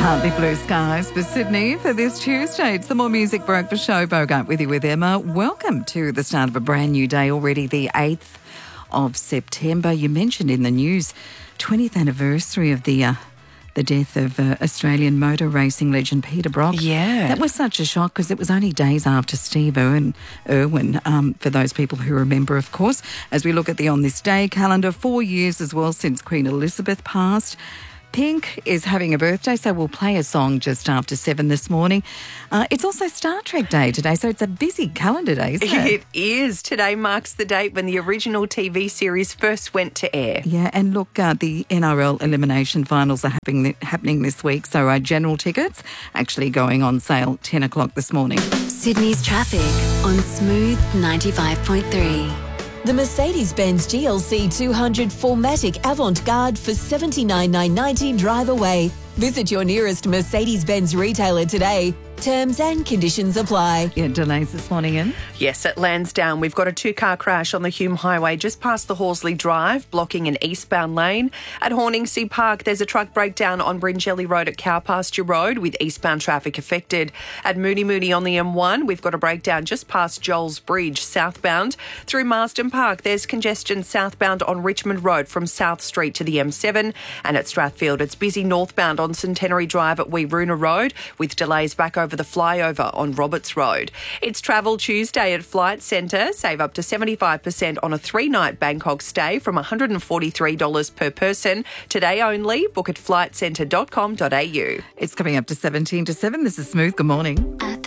Partly blue skies for Sydney for this Tuesday. It's the More Music Breakfast Show. Bogart with you with Emma. Welcome to the start of a brand new day, already the 8th of September. You mentioned in the news, 20th anniversary of the death of Australian motor racing legend Peter Brock. Yeah. That was such a shock because it was only days after Steve Irwin, for those people who remember, of course. As we look at the On This Day calendar, 4 years as well since Queen Elizabeth passed. Pink is having a birthday, so we'll play a song just after 7 this morning. It's also Star Trek Day today, so it's a busy calendar day, isn't it? It is. Today marks the date when the original TV series first went to air. Yeah, and look, the NRL elimination finals are happening this week, so our general tickets actually going on sale 10 o'clock this morning. Sydney's traffic on Smooth 95.3. The Mercedes-Benz GLC 200 4MATIC Avant-Garde for $79,990 drive away. Visit your nearest Mercedes-Benz retailer today. Terms and conditions apply. Yeah, delays this morning in. Yes, at Lansdowne, we've got a two-car crash on the Hume Highway just past the Horsley Drive, blocking an eastbound lane. At Horningsea Park, there's a truck breakdown on Bringelly Road at Cowpasture Road with eastbound traffic affected. At Mooney on the M1, we've got a breakdown just past Joel's Bridge, southbound. Through Marsden Park, there's congestion southbound on Richmond Road from South Street to the M7. And at Strathfield, it's busy northbound on Centenary Drive at Weeroona Road with delays back over the flyover on Roberts Road. It's Travel Tuesday at Flight Centre. Save up to 75% on a 3-night Bangkok stay from $143 per person. Today only. Book at flightcentre.com.au. It's coming up to 17 to 7. This is Smooth. Good morning.